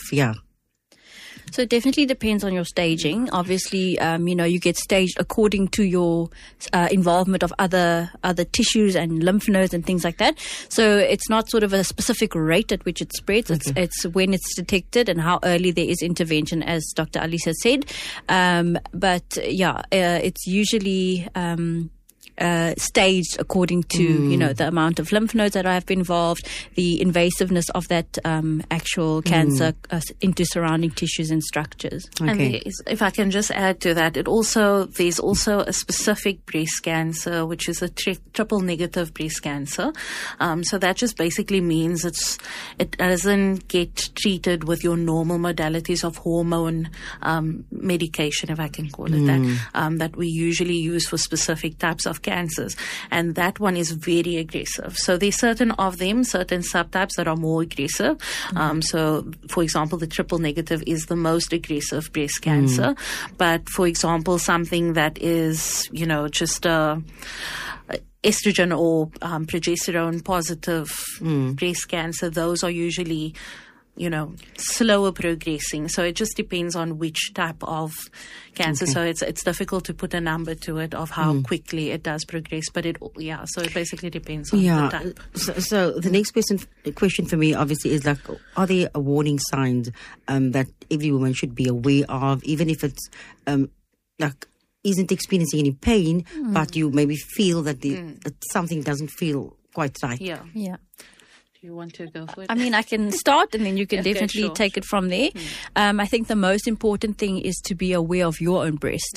yeah. So it definitely depends on your staging. Obviously, you get staged according to your involvement of other tissues and lymph nodes and things like that. So it's not sort of a specific rate at which it spreads. Okay. It's when it's detected and how early there is intervention, as Dr. Alice has said. It's usually staged according to the amount of lymph nodes that have been involved, the invasiveness of that actual cancer into surrounding tissues and structures. Okay. And if I can just add to that, there's also a specific breast cancer, which is a triple negative breast cancer. So that just basically means it doesn't get treated with your normal modalities of hormone medication, if I can call it that we usually use for specific types of cancers, and that one is very aggressive. So there's certain subtypes that are more aggressive. So for example, the triple negative is the most aggressive breast cancer. But for example, something that is, just estrogen or progesterone positive breast cancer, those are usually slower progressing. So it just depends on which type of cancer. So it's difficult to put a number to it of how quickly it does progress. But so it basically depends on the type. So the next question for me obviously is like, are there warning signs that every woman should be aware of, even if it's isn't experiencing any pain, but you maybe feel that something doesn't feel quite right? Yeah. You want to go for it? I mean, I can start and then you can definitely take it from there. I think the most important thing is to be aware of your own breast.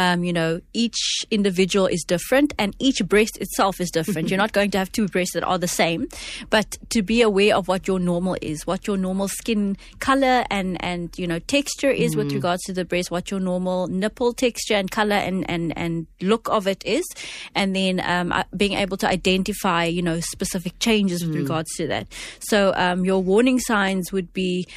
Each individual is different and each breast itself is different. You're not going to have two breasts that are the same, but to be aware of what your normal is, what your normal skin color and texture is with regards to the breast, what your normal nipple texture and color and look of it is, and then being able to identify, specific changes with regards to that. So your warning signs would be,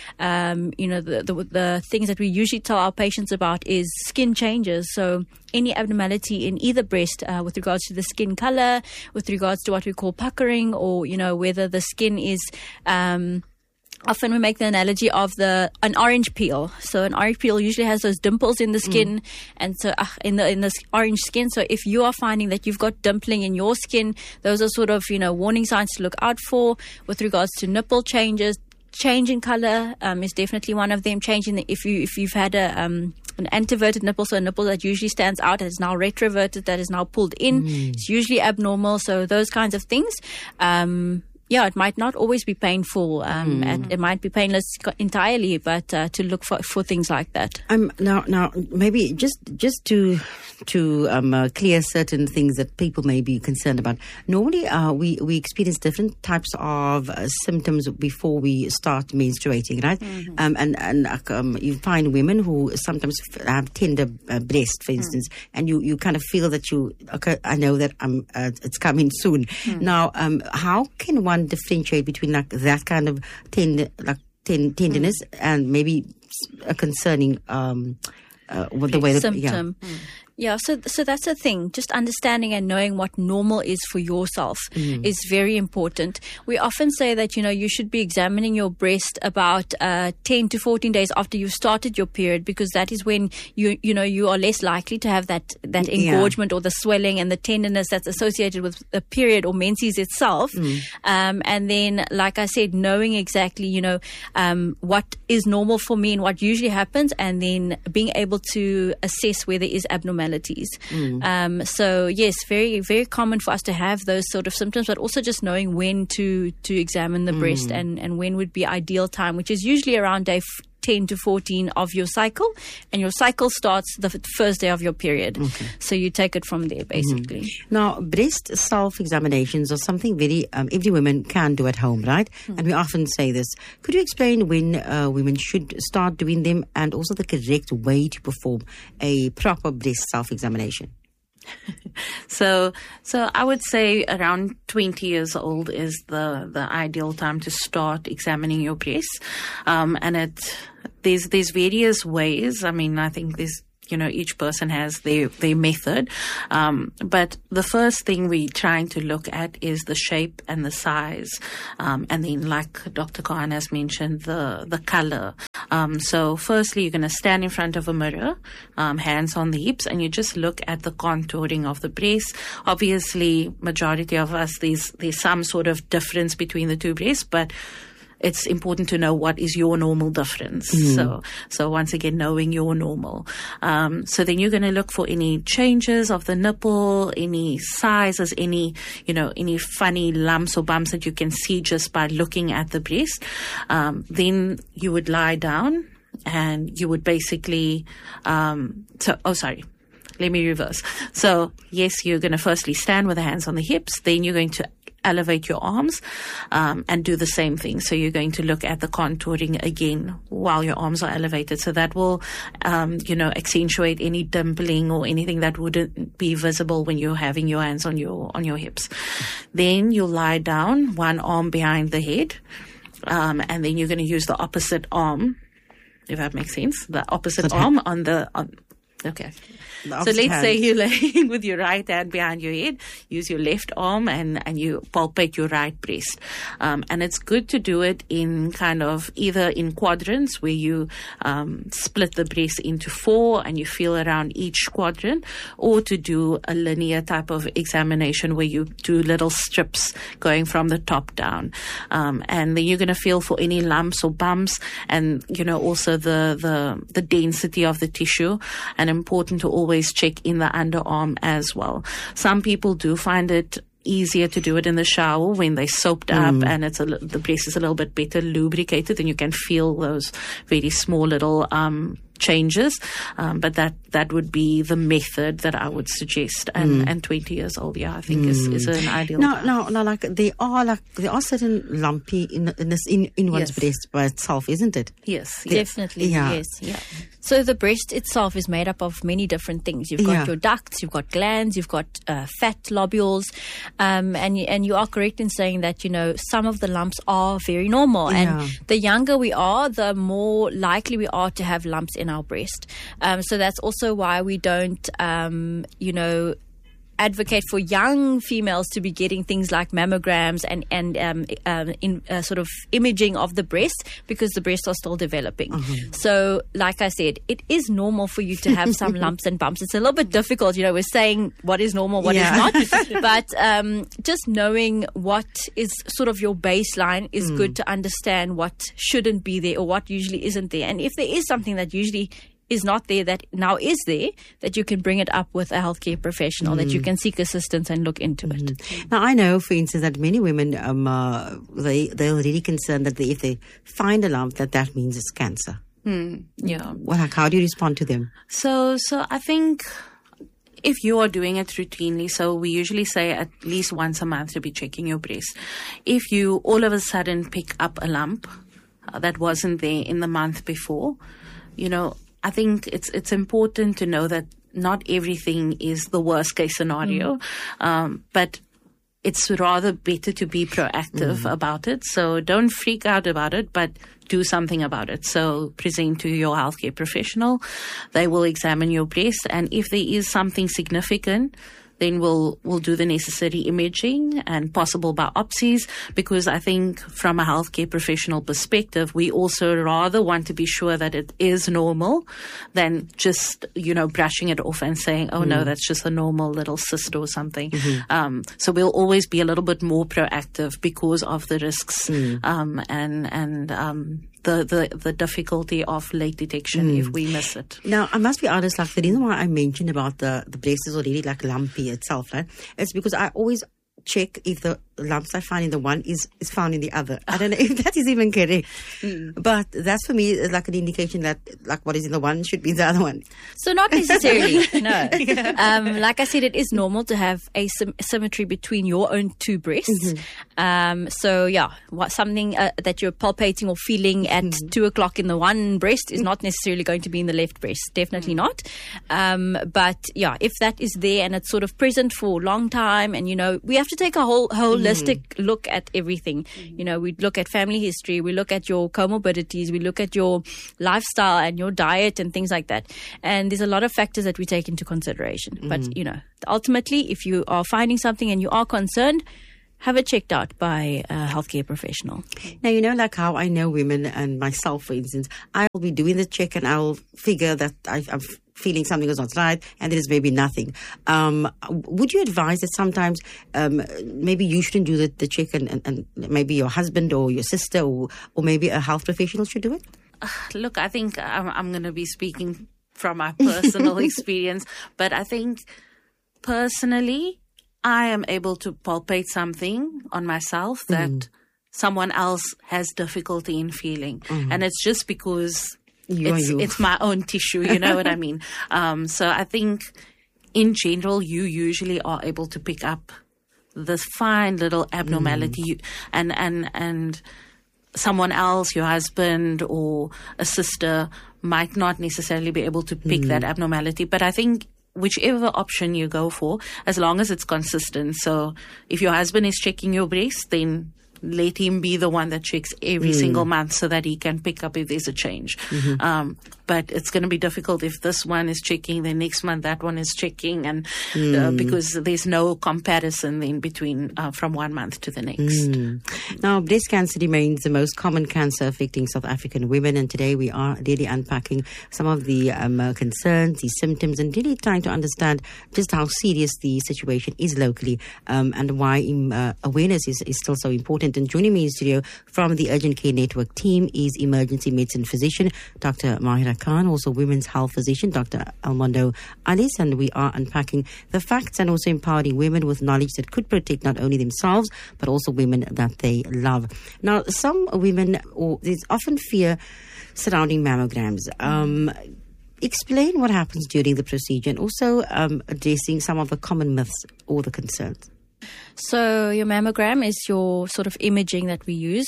the things that we usually tell our patients about is skin changes. So any abnormality in either breast with regards to the skin color, with regards to what we call puckering, or, whether the skin is... Often we make the analogy of an orange peel. So an orange peel usually has those dimples in the skin, and so in this orange skin. So if you are finding that you've got dimpling in your skin, those are sort of warning signs to look out for. With regards to nipple changes, change in color is definitely one of them. Changing if you've had an anteverted nipple, so a nipple that usually stands out, that is now retroverted, that is now pulled in, it's usually abnormal. So those kinds of things. It might not always be painful. And it might be painless entirely, but to look for things like that. Now, maybe just to clear certain things that people may be concerned about. Normally, we experience different types of symptoms before we start menstruating, right? And you find women who sometimes have tender breast, for instance, and you kind of feel that I know that it's coming soon. Now, how can one differentiate between that kind of tenderness and maybe a concerning with the way that symptom? Yeah, so that's the thing. Just understanding and knowing what normal is for yourself is very important. We often say that, you should be examining your breast about 10 to 14 days after you've started your period, because that is when you are less likely to have that engorgement or the swelling and the tenderness that's associated with the period or menses itself. And then, like I said, knowing exactly, what is normal for me and what usually happens, and then being able to assess where there is abnormality. So yes, very, very common for us to have those sort of symptoms, but also just knowing when to examine the breast and when would be ideal time, which is usually around day 10 to 14 of your cycle, and your cycle starts the first day of your period. So you take it from there, basically. Now, breast self-examinations are something very every woman can do at home, right? And we often say this. Could you explain when women should start doing them, and also the correct way to perform a proper breast self-examination? So I would say around 20 years old is the ideal time to start examining your breasts. And there's various ways. I mean, I think there's each person has their method. But the first thing we're trying to look at is the shape and the size. And then, like Dr. Khan has mentioned, the color. So firstly, you're going to stand in front of a mirror, hands on the hips, and you just look at the contouring of the breast. Obviously, majority of us, there's some sort of difference between the two breasts, but it's important to know what is your normal difference. So once again, knowing your normal. So then you're going to look for any changes of the nipple, any sizes, any funny lumps or bumps that you can see just by looking at the breast. Then you would lie down and you would basically, let me reverse. So yes, you're going to firstly stand with the hands on the hips. Then you're going to elevate your arms and do the same thing. So you're going to look at the contouring again while your arms are elevated. So that will, accentuate any dimpling or anything that wouldn't be visible when you're having your hands on your hips. Then you'll lie down, one arm behind the head, and then you're going to use the opposite arm, if that makes sense. The opposite arm okay. So let's say you're laying with your right hand behind your head, use your left arm and you palpate your right breast. And it's good to do it in kind of either in quadrants where you split the breast into 4 and you feel around each quadrant, or to do a linear type of examination where you do little strips going from the top down. And then you're going to feel for any lumps or bumps and, also the density of the tissue, and important to always check in the underarm as well. Some people do find it easier to do it in the shower when they soaped up and the breast is a little bit better lubricated, and you can feel those very small little changes. But that would be the method that I would suggest. And 20 years old, I think is an ideal. No, like there are certain lumpy in one's breast by itself, isn't it? Yes, definitely. Yeah. Yes, yeah. So the breast itself is made up of many different things. You've got your ducts, you've got glands, you've got fat lobules, and you are correct in saying that some of the lumps are very normal, and the younger we are, the more likely we are to have lumps in our breast. So that's also why we don't, advocate for young females to be getting things like mammograms and sort of imaging of the breast, because the breasts are still developing. So like I said, it is normal for you to have some lumps and bumps. It's a little bit difficult, we're saying what is normal, what is not, but just knowing what is sort of your baseline is good to understand what shouldn't be there or what usually isn't there. And if there is something that usually is not there that now is there, that you can bring it up with a healthcare professional, that you can seek assistance and look into it. Now, I know, for instance, that many women, they're already concerned that if they find a lump, that means it's cancer. Yeah. Well, how do you respond to them? So I think if you are doing it routinely, so we usually say at least once a month to be checking your breast. If you all of a sudden pick up a lump that wasn't there in the month before, I think it's important to know that not everything is the worst case scenario, but it's rather better to be proactive about it. So don't freak out about it, but do something about it. So present to your healthcare professional. They will examine your breast, and if there is something significant, then we'll do the necessary imaging and possible biopsies, because I think from a healthcare professional perspective, we also rather want to be sure that it is normal than just, brushing it off and saying, oh no, that's just a normal little cyst or something. So we'll always be a little bit more proactive because of the risks the difficulty of late detection if we miss it. Now, I must be honest, like the reason why I mentioned about the breast is already like lumpy itself, right? It's because I always check if the lumps I find in the one is found in the other. I don't know if that is even correct. But that's for me like an indication that like what is in the one should be in the other one. So not necessarily, no. Like I said, it is normal to have asymmetry between your own two breasts. Something that you're palpating or feeling at 2:00 in the one breast is not necessarily going to be in the left breast. Definitely not. But if that is there and it's sort of present for a long time, and we have to take a whole holistic holistic look at everything. You know, we look at family history, we look at your comorbidities, we look at your lifestyle and your diet and things like that. And there's a lot of factors that we take into consideration. But, you know, ultimately, if you are finding something and you are concerned, have it checked out by a healthcare professional. Now, you know, like how I know women and myself, for instance, I'll be doing the check and I'll figure that I'm feeling something was not right and there's maybe nothing. Would you advise that sometimes maybe you shouldn't do the check and maybe your husband or your sister or maybe a health professional should do it? Look, I think I'm going to be speaking from my personal experience, but I think personally, I am able to palpate something on myself that someone else has difficulty in feeling. And it's just because it's my own tissue, you know what I mean? So I think in general, you usually are able to pick up this fine little abnormality and someone else, your husband or a sister, might not necessarily be able to pick that abnormality. But I think whichever option you go for, as long as it's consistent. So if your husband is checking your breast, then let him be the one that checks every single month so that he can pick up if there's a change. But it's going to be difficult if this one is checking, then next month that one is checking, and because there's no comparison in between from 1 month to the next. Now, breast cancer remains the most common cancer affecting South African women, and today we are really unpacking some of the concerns, the symptoms, and really trying to understand just how serious the situation is locally and why awareness is still so important. And joining me in studio from the Urgent Care Network team is emergency medicine physician Dr. Mahira Khan, also women's health physician Dr. Almondo Alice, and we are unpacking the facts and also empowering women with knowledge that could protect not only themselves but also women that they love. Now, some women, there's often fear surrounding mammograms. Explain what happens during the procedure and also addressing some of the common myths or the concerns. So your mammogram is your sort of imaging that we use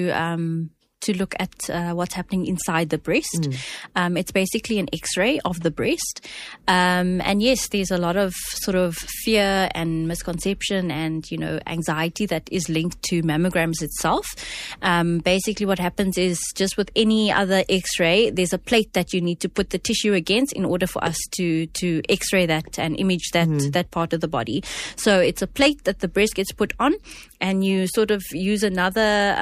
to look at what's happening inside the breast. It's basically an X-ray of the breast. And yes, there's a lot of sort of fear and misconception and, you know, anxiety that is linked to mammograms itself. Basically what happens is, just with any other X-ray, there's a plate that you need to put the tissue against in order for us to X-ray that and image that part of the body. So it's a plate that the breast gets put on, and you sort of use another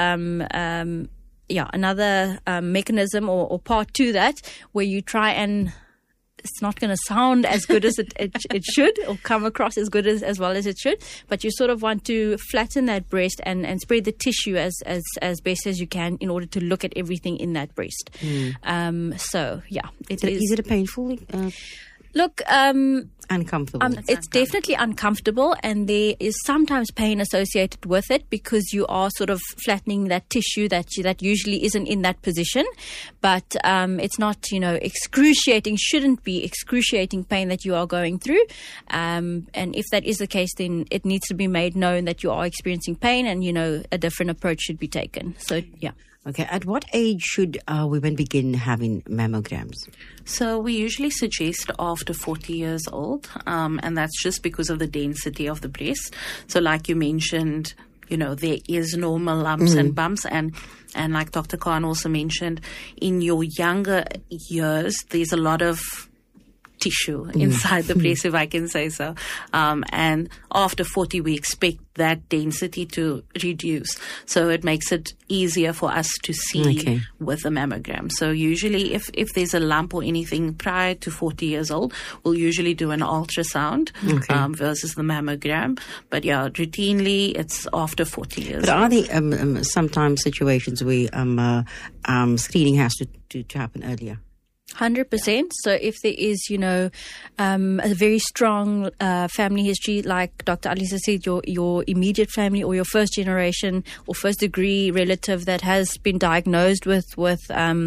mechanism or part to that, where you try and, it's not going to sound as good as it should, or come across as good as well as it should, but you sort of want to flatten that breast and spread the tissue as best as you can in order to look at everything in that breast. So yeah, is it a painful? Look, uncomfortable. It's definitely uncomfortable, and there is sometimes pain associated with it because you are sort of flattening that tissue that usually isn't in that position. But it's not, you know, excruciating, shouldn't be excruciating pain that you are going through. And if that is the case, then it needs to be made known that you are experiencing pain, and, you know, a different approach should be taken. So, yeah. Okay. At what age should women begin having mammograms? So we usually suggest after 40 years old, and that's just because of the density of the breast. So like you mentioned, you know, there is normal lumps and bumps, and like Dr. Khan also mentioned, in your younger years, there's a lot of tissue inside the breast, if I can say so. And after 40, we expect that density to reduce. So it makes it easier for us to see with the mammogram. So usually if there's a lump or anything prior to 40 years old, we'll usually do an ultrasound versus the mammogram. But yeah, routinely it's after 40 years But are there sometimes situations where screening has to happen earlier? 100%. So if there is, you know, a very strong family history, like Dr. Alisa said, your immediate family or your first generation or first degree relative that has been diagnosed with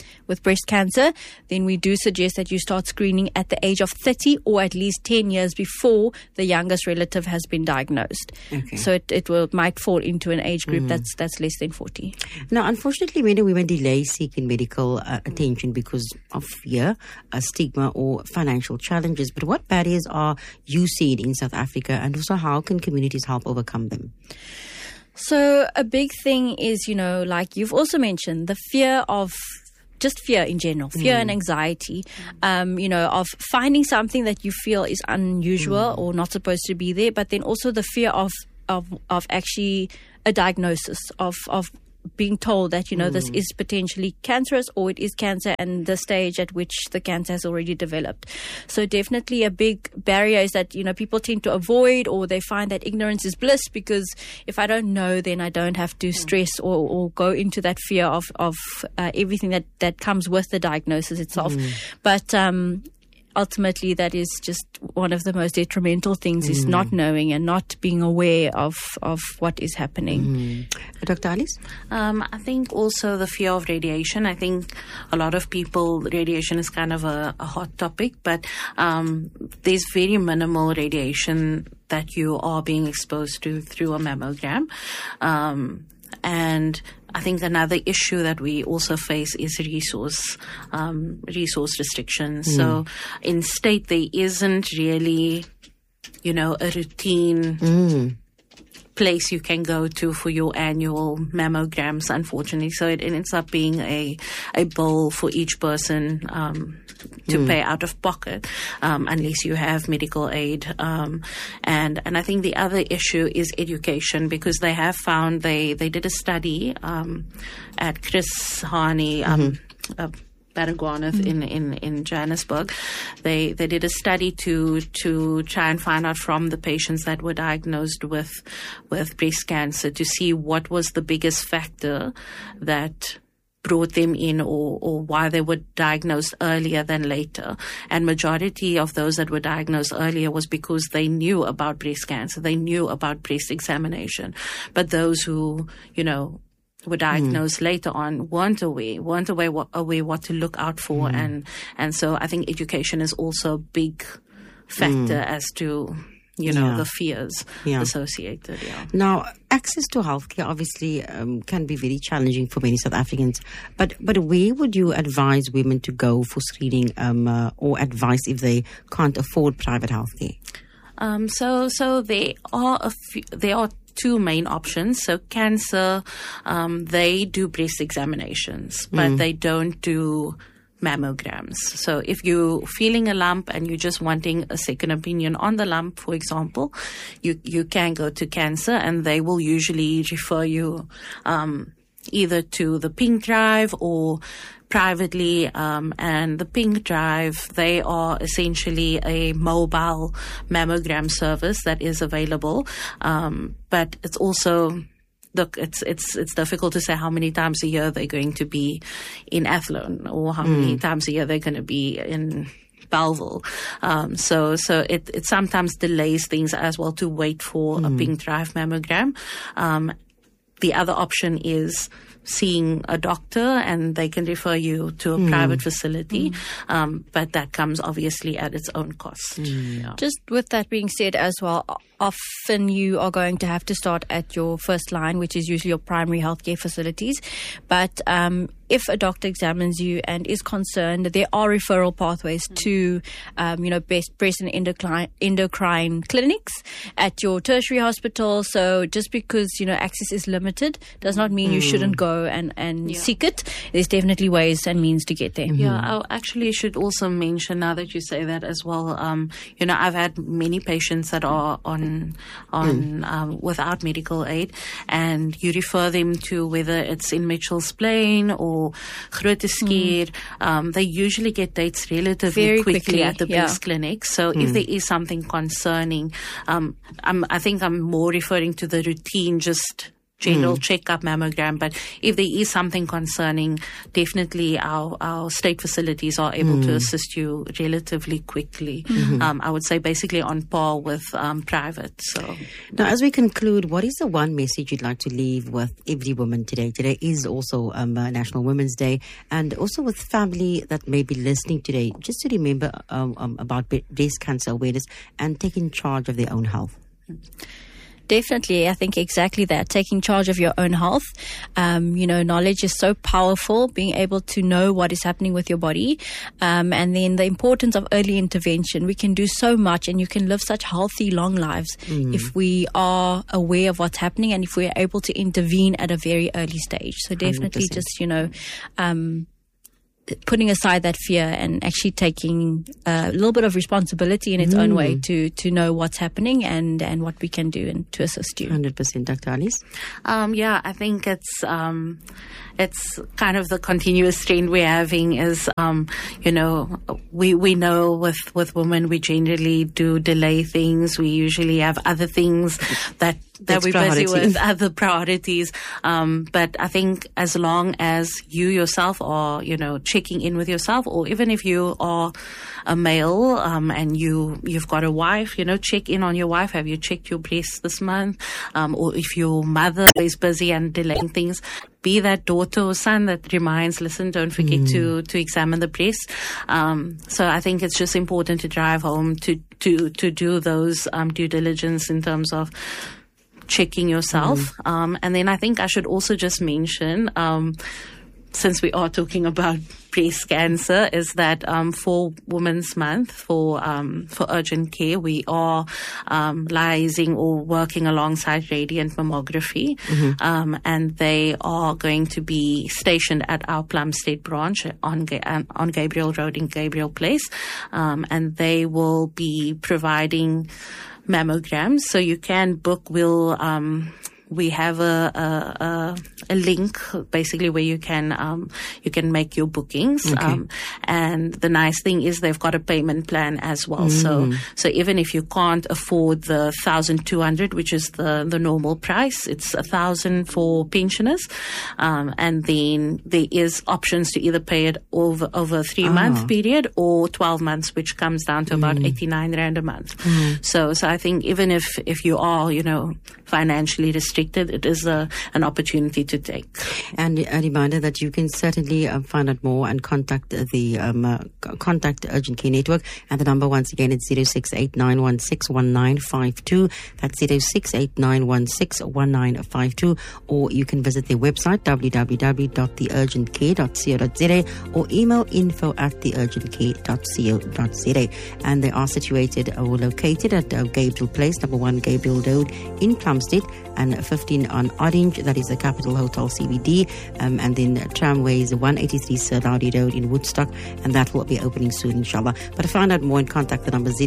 with breast cancer, then we do suggest that you start screening at the age of 30 or at least 10 years before the youngest relative has been diagnosed. Okay. So it might fall into an age group that's less than 40. Now, unfortunately, many women delay seeking medical attention because of fear, stigma, or financial challenges. But what barriers are you seeing in South Africa, and also how can communities help overcome them? So a big thing is, like you've also mentioned, the fear of just fear in general, fear and anxiety, of finding something that you feel is unusual or not supposed to be there, but then also the fear of actually a diagnosis of being told that, this is potentially cancerous or it is cancer and the stage at which the cancer has already developed. So definitely a big barrier is that, people tend to avoid, or they find that ignorance is bliss, because if I don't know, then I don't have to stress or go into that fear of everything that comes with the diagnosis itself. But ultimately, that is just one of the most detrimental things, is not knowing and not being aware of what is happening. Dr. Alice? I think also the fear of radiation. I think a lot of people, radiation is kind of a hot topic, but there's very minimal radiation that you are being exposed to through a mammogram. And I think another issue that we also face is resource restrictions. So in state, there isn't really, a routine place you can go to for your annual mammograms, unfortunately. So it ends up being a bill for each person to pay out of pocket, unless you have medical aid. And I think the other issue is education, because they have found, they did a study at Chris Hani, Baragwanath in Johannesburg. They did a study to try and find out from the patients that were diagnosed with breast cancer, to see what was the biggest factor that brought them in, or why they were diagnosed earlier than later. And majority of those that were diagnosed earlier was because they knew about breast cancer, they knew about breast examination. But those who, were diagnosed later on weren't aware what to look out for. And so I think education is also a big factor as to the fears associated. Now, access to healthcare obviously can be very challenging for many South Africans. But where would you advise women to go for screening, or advice if they can't afford private healthcare? So there are two main options. So cancer, they do breast examinations, but they don't do mammograms. So if you're feeling a lump and you're just wanting a second opinion on the lump, for example, you can go to cancer, and they will usually refer you either to the Pink Drive or privately, and the Pink Drive, they are essentially a mobile mammogram service that is available, but it's also, look, it's difficult to say how many times a year they're going to be in Athlone, or how many times a year they're going to be in Bellville. So it sometimes delays things as well to wait for a Pink Drive mammogram. The other option is seeing a doctor, and they can refer you to a private facility, but that comes obviously at its own cost. Just with that being said as well, often you are going to have to start at your first line, which is usually your primary healthcare facilities. But if a doctor examines you and is concerned, there are referral pathways to, breast and endocrine clinics at your tertiary hospital. So just because, access is limited does not mean you shouldn't go and seek it. There's definitely ways and means to get there. I actually should also mention, now that you say that as well, I've had many patients that are on without medical aid, and you refer them to, whether it's in Mitchell's Plain or Groote Schuur, they usually get dates relatively very quickly at the breast clinic. So if there is something concerning, I think I'm more referring to the routine, just general checkup mammogram. But if there is something concerning, definitely our state facilities are able to assist you relatively quickly. I would say basically on par with private. So now, as we conclude, what is the one message you'd like to leave with every woman today? Today is also National Women's Day, and also with family that may be listening today, just to remember about breast cancer awareness and taking charge of their own health. Definitely, I think exactly that. Taking charge of your own health. Knowledge is so powerful, being able to know what is happening with your body. And then the importance of early intervention. We can do so much, and you can live such healthy, long lives if we are aware of what's happening and if we're able to intervene at a very early stage. So definitely 100%. Just, putting aside that fear and actually taking a little bit of responsibility in its own way to know what's happening and what we can do and to assist you. 100%, Dr. Alice. I think it's kind of the continuous trend we're having is, we know with women we generally do delay things. We usually have other things that we're busy with, other priorities. But I think as long as you yourself are, checking in with yourself, or even if you are a male and you've got a wife, check in on your wife. Have you checked your breasts this month? Or if your mother is busy and delaying things, be that daughter or son that reminds, listen, don't forget to examine the breast. So I think it's just important to drive home to do those due diligence in terms of checking yourself. And then I think I should also just mention, since we are talking about breast cancer, is that for Women's Month, for urgent care, we are liaising or working alongside Radiant Mammography, and they are going to be stationed at our Plumstead branch on Gabriel Road in Gabriel Place, and they will be providing mammograms. So you can book. We have a link basically where you can make your bookings. Okay. And the nice thing is they've got a payment plan as well. So even if you can't afford the 1,200, which is the normal price, it's 1,000 for pensioners. And then there is options to either pay it over a 3-month period or 12 months, which comes down to about 89 Rand a month. So I think even if you are, financially restricted, it is an opportunity to take. And a reminder that you can certainly find out more and contact the contact Urgent Care Network. And the number once again is 0689161952. That's 0689161952. Or you can visit their website www.theurgentcare.co.za or email info@theurgentcare.co.za. And they are situated or located at Gabriel Place, number 1 Gabriel Road in Plumstead, and 15 on Orange, that is the Capital Hotel CBD, and then tramways 183 Sir Rowdy Road in Woodstock, and that will be opening soon, inshallah. But to find out more and contact the number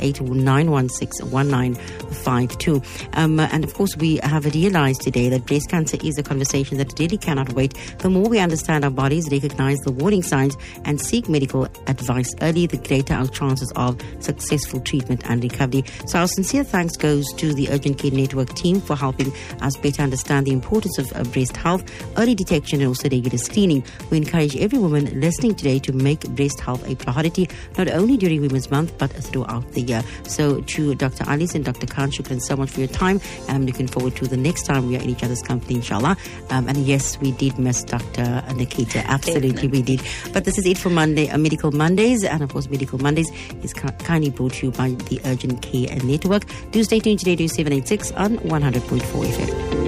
0689161952. And of course, we have realized today that breast cancer is a conversation that really cannot wait. The more we understand our bodies, recognize the warning signs, and seek medical advice early, the greater our chances of successful treatment and recovery. So our sincere thanks goes to the Urgent Care Network team for helping us better understand the importance of breast health, early detection, and also regular screening. We encourage every woman listening today to make breast health a priority, not only during Women's Month, but throughout the year. So to Dr. Alice and Dr. Khan, shukran so much for your time, and I'm looking forward to the next time we are in each other's company, inshallah. And yes, we did miss Dr. Nikita. Absolutely, we did. But this is it for Monday, Medical Mondays, and of course, Medical Mondays is kindly brought to you by the Urgent Care Network. Do stay tuned to Radio 786 on 100.4 FM.